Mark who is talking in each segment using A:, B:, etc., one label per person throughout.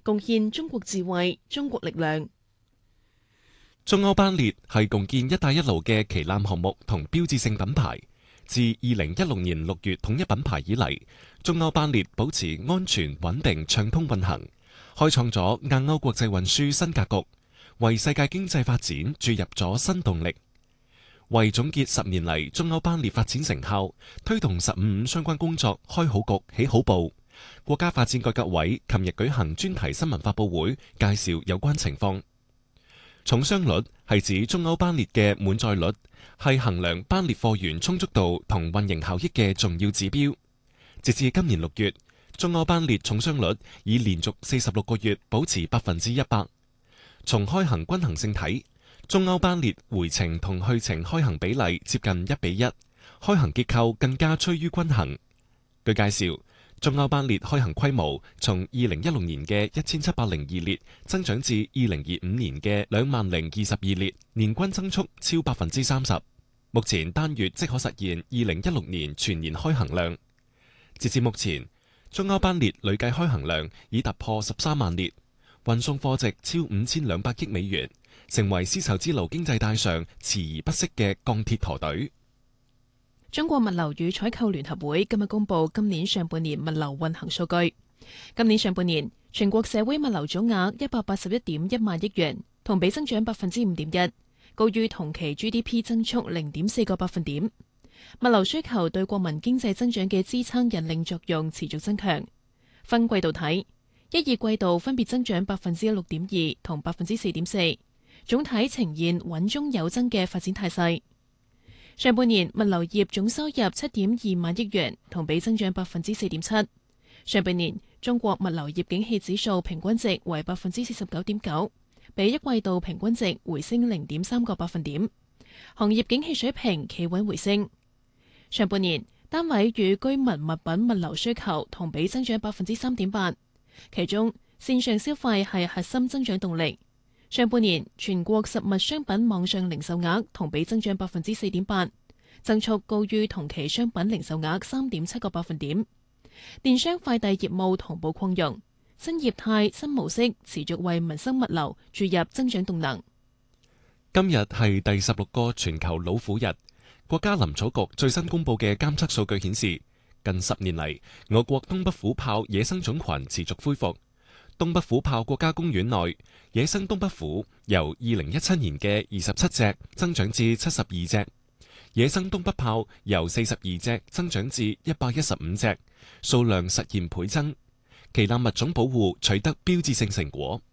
A: 貢獻中國智慧、中國力量。
B: 中歐班列係共建「一帶一路」嘅旗艦項目同標誌性品牌。自2016年6月統一品牌以嚟，中歐班列保持安全、穩定、暢通運行，開創咗亞歐國際運輸新格局，為世界經濟發展注入咗新動力。為總結10年嚟中歐班列發展成效，推動15相關工作開好局、起好步。國家發展改革委琴日舉行專題新聞發佈會，介紹有關情況。重商率係指中歐班列嘅滿載率，係衡量班列貨源充足度同運營效益嘅重要指標。截至今年6月，中歐班列重商率已連續46個月保持100%。從開行均衡性睇，中歐班列回程同去程開行比例接近1:1，開行結構更加趨於均衡。據介紹，中歐班列開行規模從2016年嘅1702列增長至2025年嘅20,022列，年均增速超30%。目前單月即可實現2016年全年開行量。截至目前，中歐班列累計開行量已突破13萬列，運送貨值超5200億美元，成為絲綢之路經濟帶上遲而不息嘅鋼鐵駝隊。
A: 中國物流與採購聯合會今日公布今年上半年物流運行數據。今年上半年，全國社會物流總額181.1萬億元，同比增長5.1%，高於同期 GDP 增速0.4個百分點。物流需求對國民經濟增長嘅支撐引領作用持續增強。分季度睇，1、2季度分別增長6.2%同4.4%，總體呈現穩中有增嘅發展態勢。上半年物流業總收入7.2萬億元，同比增長4.7%。上半年中國物流業景氣指數平均值為49.9%，比一季度平均值回升0.3個百分點。行業景氣水平企穩回升。上半年單位與居民物品物流需求同比增長3.8%，其中線上消費係核心增長動力。上半年全國實物商品網上零售額同比增長4.8%，增速高於同期商品零售額3.7個百分點。電商快遞業務同步擴容，新業態新模式持續為民生物流注入增長動能。
B: 今日係第16個全球老虎日。國家林草局最新公布嘅監測數據顯示，近10年嚟，我國東北虎豹野生種群持續恢復。東北虎豹國家公園內，野生東北虎由2017年嘅27隻增長至72隻，野生東北豹由42隻增長至115隻，數量實現倍增，旗艦物種保護取得標誌性成果。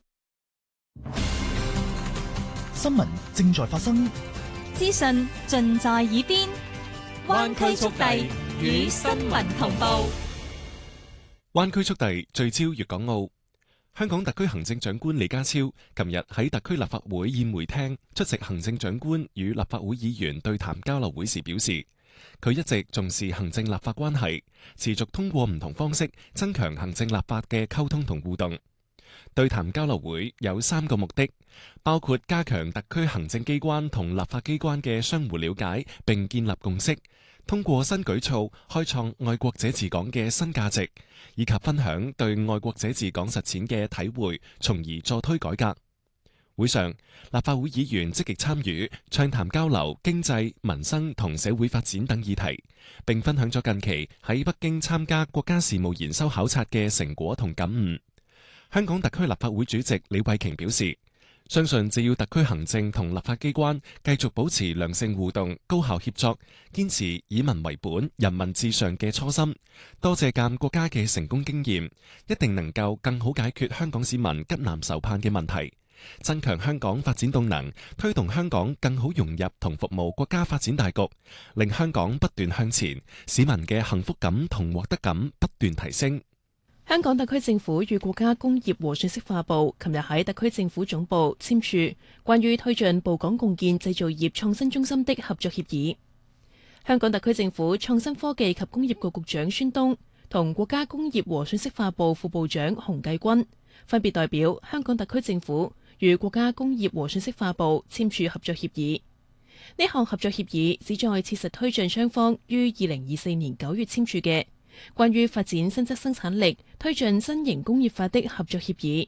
C: 新聞正在發生，
D: 資訊盡在耳邊，灣區速遞與新聞同步。
B: 灣區速遞聚焦粵港澳。香港特區行政長官李家超琴日喺特區立法會宴會廳出席行政長官與立法會議員對談交流會時表示，佢一直重視行政立法關係，持續通過唔同方式增強行政立法嘅溝通同互動。對談交流會有3個目的，包括加強特區行政機關同立法機關嘅相互了解並建立共識，通過新舉措開創愛國者治港嘅新價值，以及分享對愛國者治港實踐嘅體會，從而助推改革。會上，立法會議員積極參與，暢談交流經濟、民生同社會發展等議題，並分享咗近期喺北京參加國家事務研修考察嘅成果同感悟。香港特區立法會主席李慧瓊表示，相信只要特區行政同立法機關繼續保持良性互動、高效協作，堅持以民為本、人民至上嘅初心，多借鑒國家嘅成功經驗，一定能夠更好解決香港市民急難愁盼嘅問題，增強香港發展動能，推動香港更好融入同服務國家發展大局，令香港不斷向前，市民嘅幸福感同獲得感不斷提升。
A: 香港特區政府與國家工業和信息化部琴日喺特區政府總部簽署關於推進埗港共建製造業創新中心的合作協議。香港特區政府創新科技及工業局局長孫東同國家工業和信息化部副部長洪繼軍分別代表香港特區政府與國家工業和信息化部簽署合作協議。呢項合作協議旨在切實推進雙方於2024年9月簽署嘅關於發展新質生產力、推進新型工業化的合作協議。